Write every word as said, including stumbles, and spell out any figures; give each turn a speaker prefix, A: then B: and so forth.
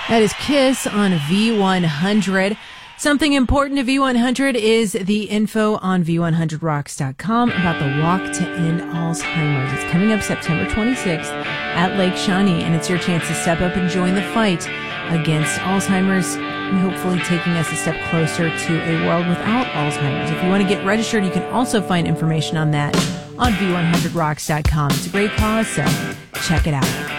A: That is Kiss on V one hundred. Something important to V one hundred is the info on V one hundred rocks dot com about the Walk to End Alzheimer's. It's coming up September twenty-sixth at Lake Shawnee, and it's your chance to step up and join the fight against Alzheimer's, and hopefully taking us a step closer to a world without Alzheimer's. If you want to get registered, you can also find information on that on V one hundred rocks dot com. It's a great cause, so check it out.